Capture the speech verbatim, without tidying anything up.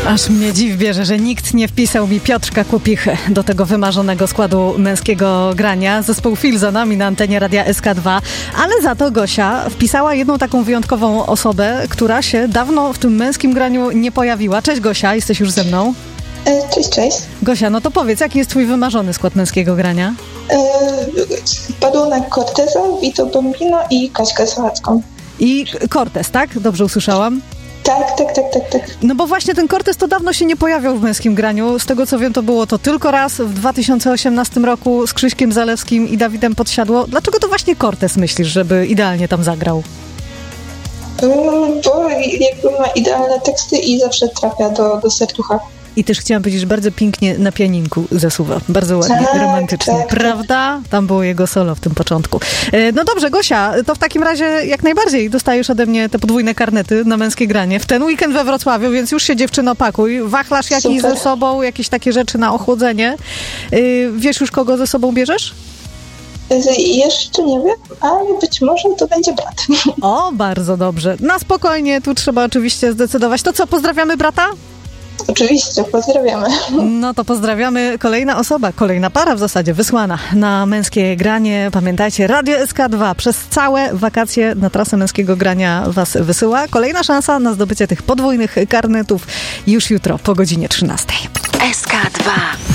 Aż mnie dziw bierze, że nikt nie wpisał mi Piotrka Kłopichy do tego wymarzonego składu męskiego grania. Zespół Fil za nami na antenie Radia S K dwa, ale za to Gosia wpisała jedną taką wyjątkową osobę, która się dawno w tym męskim graniu nie pojawiła. Cześć Gosia, jesteś już ze mną? Cześć, cześć. Gosia, no to powiedz, jaki jest twój wymarzony skład męskiego grania? Padunek Corteza, Vito Bambino i Kaśkę Sochacką. I Cortez, tak? Dobrze usłyszałam? Tak, tak, tak, tak, tak. No bo właśnie ten Cortez to dawno się nie pojawiał w męskim graniu. Z tego co wiem, to było to tylko raz w dwa tysiące osiemnastym roku z Krzyśkiem Zalewskim i Dawidem Podsiadło. Dlaczego to właśnie Cortez myślisz, żeby idealnie tam zagrał? Bo jakby ma idealne teksty i zawsze trafia do, do serducha. I też chciałam powiedzieć, że bardzo pięknie na pianinku zasuwa. Bardzo ładnie, tak, romantycznie. Tak, prawda? Tam było jego solo w tym początku. No dobrze, Gosia, to w takim razie jak najbardziej dostajesz ode mnie te podwójne karnety na męskie granie. W ten weekend we Wrocławiu, więc już się dziewczyno pakuj. Wachlarz jakiś ze sobą, jakieś takie rzeczy na ochłodzenie. Wiesz już, kogo ze sobą bierzesz? Jeszcze nie wiem, ale być może to będzie brat. O, bardzo dobrze. Na spokojnie, tu trzeba oczywiście zdecydować. To co, pozdrawiamy brata? Oczywiście, pozdrawiamy. No to pozdrawiamy. Kolejna osoba, kolejna para w zasadzie wysłana na męskie granie. Pamiętajcie, Radio S K dwa przez całe wakacje na trasę męskiego grania was wysyła. Kolejna szansa na zdobycie tych podwójnych karnetów już jutro po godzinie trzynastej. S K dwa.